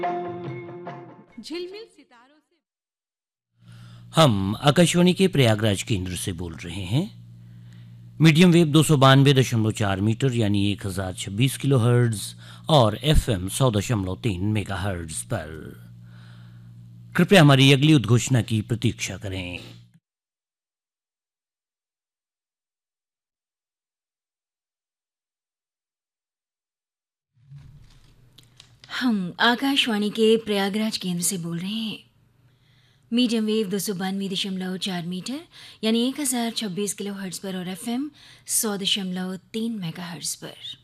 झिलमिल सितारों से हम आकाशवाणी के प्रयागराज केंद्र से बोल रहे हैं। मीडियम वेव 292.4 मीटर यानी 1026 किलो हर्ट्ज और एफएम 100.3 मेगा हर्ट्ज पर। कृपया हमारी अगली उद्घोषणा की प्रतीक्षा करें। हम आकाशवाणी के प्रयागराज केंद्र से बोल रहे हैं। मीडियम वेव 292.4 मीटर यानी 1026 किलो हर्ट्ज पर और एफएम 100.3 मेगा हर्ट्ज पर।